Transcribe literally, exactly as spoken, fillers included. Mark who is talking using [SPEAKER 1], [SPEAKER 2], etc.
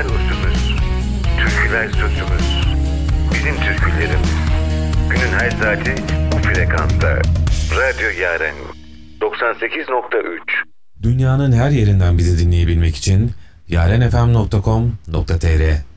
[SPEAKER 1] Türküler usulümüz, türküler sözümüz. Bizim türkülerimiz. Günün her saati bu frekansta. Radyo Yaren doksan sekiz nokta üç.
[SPEAKER 2] Dünyanın her yerinden bizi dinleyebilmek için yarenfm nokta com nokta tr